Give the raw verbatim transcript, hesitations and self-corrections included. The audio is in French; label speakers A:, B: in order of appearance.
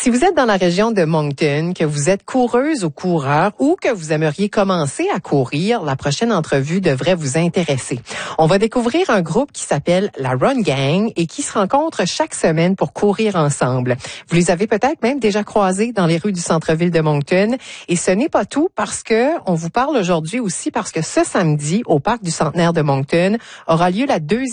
A: Si vous êtes dans la région de Moncton, que vous êtes coureuse ou coureur ou que vous aimeriez commencer à courir, la prochaine entrevue devrait vous intéresser. On va découvrir un groupe qui s'appelle la Run Gang et qui se rencontre chaque semaine pour courir ensemble. Vous les avez peut-être même déjà croisés dans les rues du centre-ville de Moncton. Et ce n'est pas tout parce que on vous parle aujourd'hui aussi parce que ce samedi, au parc du Centenaire de Moncton, aura lieu la deuxième